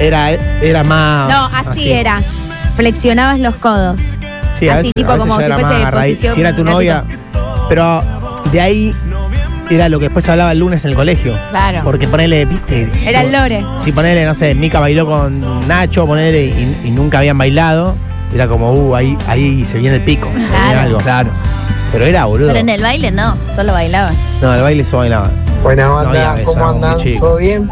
era más... No, así era. Flexionabas los codos. Sí, así, tipo a veces como ya si era fuese más a raíz. posición Si era tu gatito. novia. Pero de ahí era lo que después se hablaba el lunes en el colegio. Claro. Porque ponele, viste. Era el lore. Si ponele, no sé, Mica bailó con Nacho, ponele, y nunca habían bailado. Era como, ahí se viene el pico. Se viene algo. Claro. Pero era, boludo. Pero en el baile no, solo bailaban. No, el baile se bailaba. Buena No banda, había beso, ¿cómo éramos muy andan? chicos. ¿Todo bien?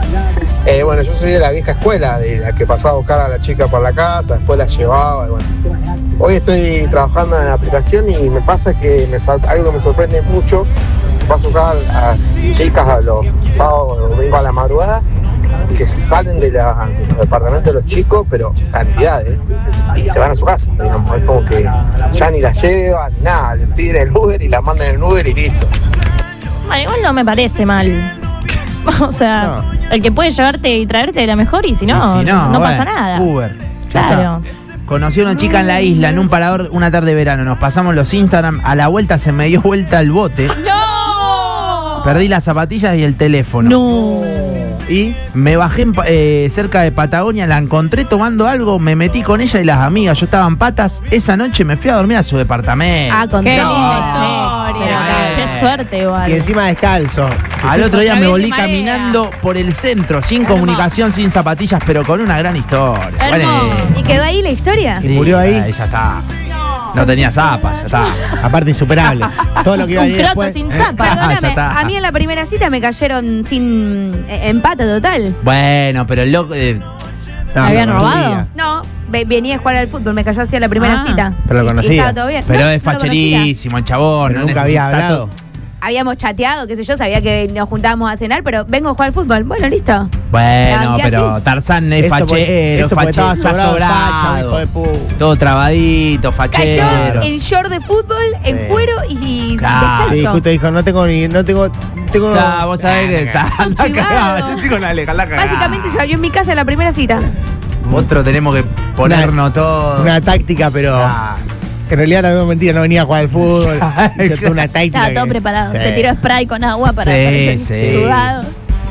Bueno, yo soy de la vieja escuela, de la que pasaba a buscar a la chica por la casa, después la llevaba. Y bueno. Hoy estoy trabajando en la aplicación y me pasa que algo que me sorprende mucho. Paso a buscar a chicas a los sábados o domingos a la madrugada que salen de los departamentos de los chicos, pero cantidades, y se van a su casa, digamos. Es como que ya ni la llevan, ni nada, le piden el Uber y la mandan en el Uber y listo. Bueno, igual no me parece mal. O sea, el que puede llevarte y traerte la mejor, y si no, no pasa nada. Uber. Claro. Conocí a una chica en la isla, en un parador, una tarde de verano. Nos pasamos los Instagram. A la vuelta se me dio vuelta el bote. ¡No! Perdí las zapatillas y el teléfono. No. Y me bajé cerca de Patagonia, la encontré tomando algo, me metí con ella y las amigas. Yo estaba en patas. Esa noche me fui a dormir a su departamento. Ah, con Qué todo. linda historia. Qué suerte igual. Y encima descalzo. Al otro día me Contra volví viento y marea. caminando por el centro, sin comunicación, sin zapatillas, pero con una gran historia. Hermoso. ¿Y quedó ahí la historia? Y murió ahí. Ya está. No tenía zapas, ya está. Aparte, insuperable. Todo lo que iba a Un venir croto después. sin zapa. Ya Perdóname, está. a mí en la primera cita me cayeron sin empate total. Bueno, pero el loco. No, ¿Habían lo robado? conocías. No, venía a jugar al fútbol, me cayó así a la primera cita. Pero lo Y conocía. estaba todo bien. Pero No, es no lo conocía. facherísimo, el chabón. Pero no nunca había necesita hablado. todo. Habíamos chateado, qué sé yo, sabía que nos juntábamos a cenar, pero vengo a jugar al fútbol. Bueno, listo. Bueno, ¿Qué pero así? Tarzán es Eso fachero, eso porque estaba está sobrado de facha, sobrado. hijo de puta. Todo trabadito, Cayó fachero. en short de fútbol, en Sí. cuero y Claro. Sí, descalzo. justo dijo, no tengo. O sea, vos sabés que está anda chivado. cagado. Yo estoy con la cagada. Básicamente se abrió en mi casa en la primera cita. Otro tenemos que ponernos todo. Una táctica, pero. Ah, En realidad era todo mentira, no venía a jugar al fútbol. Hizo toda una táctica. Estaba todo que- preparado. Sí. Se tiró spray con agua para Sí, parecer sí. sudado.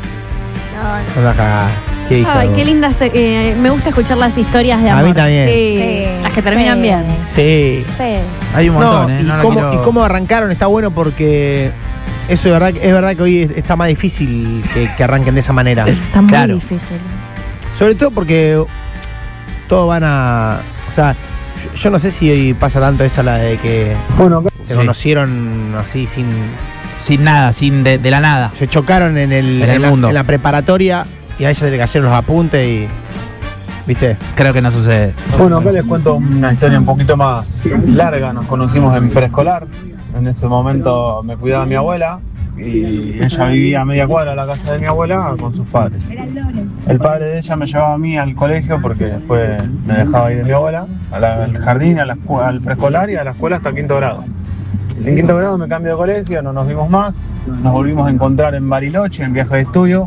Una cagada. Qué hijo Ay, de- qué lindas. Me gusta escuchar las historias de A amor. mí también. Sí. Las que terminan Sí. bien. Sí. Sí. hay un montón, No, ¿eh? y, No la cómo, quiero- y cómo arrancaron está bueno porque eso es verdad que hoy está más difícil que arranquen de esa manera. Está muy Claro. difícil. Sobre todo porque todos van a. O sea, yo no sé si hoy pasa tanto esa la de que se Sí. conocieron así sin. Sin nada, sin de la nada. Se chocaron en el mundo. en la preparatoria y a ella se le cayeron los apuntes y. ¿Viste? Creo que no sucede. Bueno, acá les cuento una historia un poquito más larga. Nos conocimos en preescolar. En ese momento me cuidaba mi abuela y ella vivía a media cuadra de la casa de mi abuela con sus padres. El padre de ella me llevaba a mí al colegio porque después me dejaba ir de mi abuela, al jardín, al preescolar y a la escuela hasta quinto grado. En quinto grado me cambio de colegio, no nos vimos más, nos volvimos a encontrar en Bariloche, en viaje de estudio,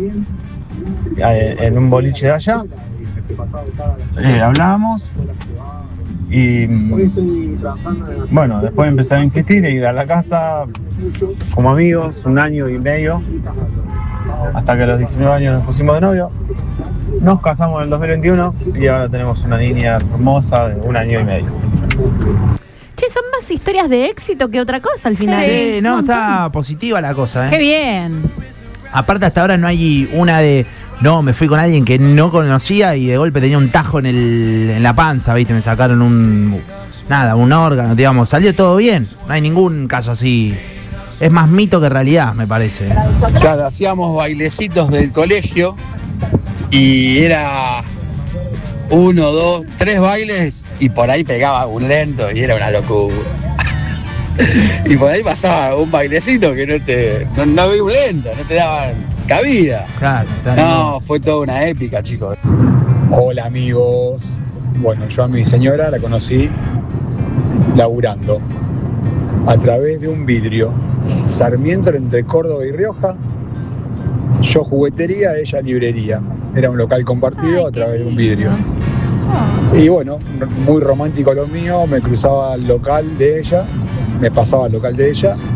en un boliche de allá. Hablábamos y bueno, después empecé a insistir e ir a la casa como amigos, 1 año y medio, hasta que a los 19 años nos pusimos de novio. Nos casamos en el 2021 y ahora tenemos una niña hermosa de 1 año y medio. Che, son más historias de éxito que otra cosa al final. Sí, no, está positiva la cosa, Qué ¿eh? bien. Aparte, hasta ahora no hay una de. No, me fui con alguien que no conocía y de golpe tenía un tajo en la panza, ¿viste? Me sacaron un órgano, digamos. Salió todo bien. No hay ningún caso así. Es más mito que realidad, me parece. Claro, hacíamos bailecitos del colegio y era 1, 2, 3 bailes y por ahí pegaba un lento y era una locura. Y por ahí pasaba un bailecito que no había un lento, no te daban cabida. Claro, No, fue toda una épica, chicos. Hola amigos. Bueno, yo a mi señora la conocí laburando a través de un vidrio. Sarmiento entre Córdoba y Rioja. Yo juguetería, ella librería. Era un local compartido a través de un vidrio. Y bueno, muy romántico lo mío, me cruzaba al local de ella, me pasaba al local de ella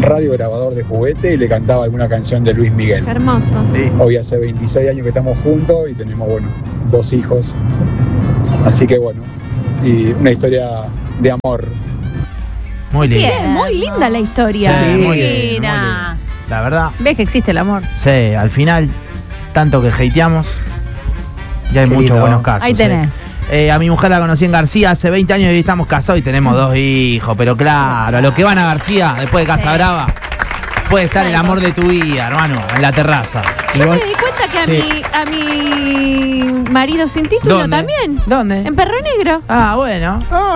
radiograbador de juguete y le cantaba alguna canción de Luis Miguel. Qué hermoso. Hoy hace 26 años que estamos juntos y tenemos, 2 hijos. Así que y una historia de amor. Muy lindo. Bien, muy linda la historia. Sí, muy bien, muy Mira. bien. La verdad, Ves que existe el amor. sí, al final, tanto que hateamos, ya hay Qué muchos lindo. buenos casos. Ahí tenés. A mi mujer la conocí en García hace 20 años y estamos casados y tenemos 2 hijos. Pero claro, a lo que van a García, después de Casa Brava, puede estar el amor de tu vida, hermano, en la terraza. Yo me di cuenta que a mi marido sin título ¿Dónde? también. ¿Dónde? En Perro Negro. Ah, bueno.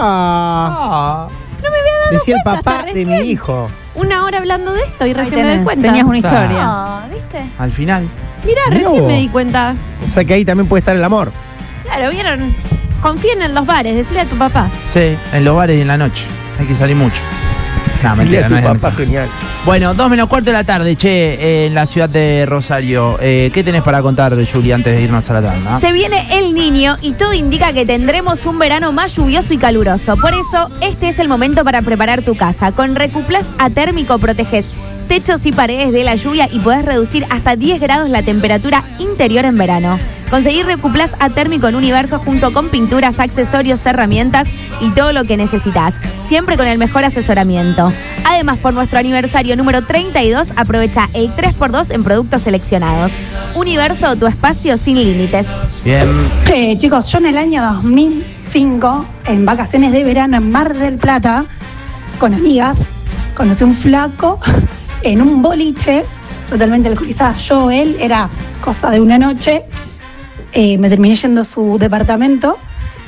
Ah, No me había dado decía el cuenta papá hasta de mi recién. hijo. Una hora hablando de esto y Ahí recién me tenés. di cuenta. Tenías una Claro. historia. Ah, ¿viste? Al final. Mirá, Mirá recién vos. me di cuenta. O sea que ahí también puede estar el amor. Claro, ¿vieron? Confíen en los bares, decirle a tu papá. Sí, en los bares y en la noche. Hay que salir mucho. No, Decirle mentira, a no tu es papá, necesario. genial. Bueno, 2 menos cuarto de la tarde, che, en la ciudad de Rosario. ¿Qué tenés para contar, Juli, antes de irnos a la tanda? Se viene el Niño y todo indica que tendremos un verano más lluvioso y caluroso. Por eso, este es el momento para preparar tu casa. Con Recuplast Atérmico proteges techos y paredes de la lluvia y podés reducir hasta 10 grados la temperatura interior en verano. Conseguí Recuplast Atérmico en Universo junto con pinturas, accesorios, herramientas y todo lo que necesitas. Siempre con el mejor asesoramiento. Además, por nuestro aniversario número 32, aprovecha el 3x2 en productos seleccionados. Universo, tu espacio sin límites. Bien. Chicos, yo en el año 2005, en vacaciones de verano en Mar del Plata, con amigas, conocí un flaco en un boliche, totalmente alcoholizada. Yo, él, era cosa de una noche. Me terminé yendo a su departamento.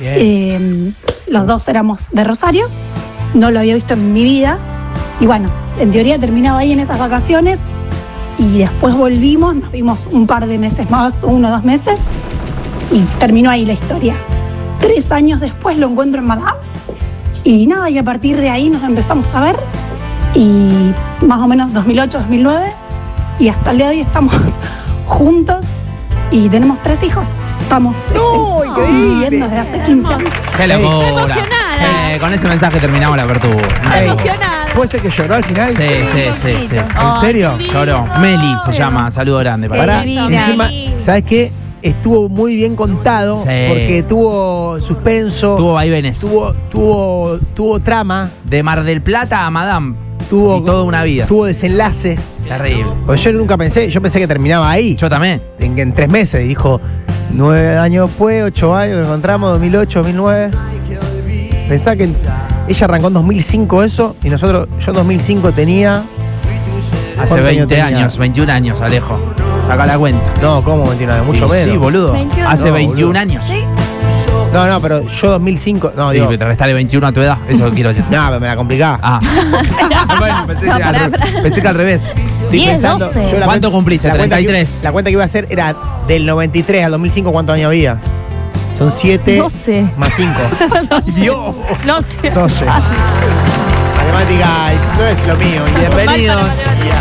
Los dos éramos de Rosario. No lo había visto en mi vida. Y bueno, en teoría terminaba ahí en esas vacaciones. Y después volvimos, nos vimos un par de meses más, 1 o 2 meses. Y terminó ahí la historia. 3 años después lo encuentro en Madame. Y nada, y a partir de ahí nos empezamos a ver. Y más o menos 2008, 2009. Y hasta el día de hoy estamos juntos y tenemos 3 hijos. Estamos viviendo desde hace 15 años. ¡Qué locura! Emocionada. Con ese mensaje terminamos la apertura. Ey, Emocionada. ¿puede ser que lloró al final? Sí. ¿En serio? Lloró. Meli se llama. Saludo grande para Pará, ella. encima, ¿sabes qué? Estuvo muy bien contado Sí. porque tuvo suspenso, Tuvo vaivenes. tuvo trama, De Mar del Plata a Madame. tuvo Y toda una vida. tuvo desenlace. Terrible. Porque yo nunca pensé, yo pensé que terminaba ahí, Yo también. en 3 meses. Y dijo, 9 años después, 8 años, nos encontramos, 2008, 2009. Pensá que ella arrancó en 2005 eso, y yo en 2005 tenía... Hace ¿cuántos 20 tenía? años, 21 años, Alejo. Saca la cuenta. No, ¿cómo 21 años? Mucho Y menos. Sí, boludo. 21. Hace No, 21 boludo. años. Sí, No, pero yo 2005... No, digo... pero te restale 21 a tu edad. Eso quiero decir. No, pero me la complicaba. Ah. Bueno, pensé, No, que al pará, re- pensé que al revés. Estoy 10, pensando... 12. yo la ¿Cuánto cuenta- cumpliste? la cuenta que- 33. La cuenta que iba a hacer era del 93 al 2005, ¿cuántos años había? Son 7 No sé. más 5. Dios. No sé. 12. Matemática no es lo mío. Bienvenidos.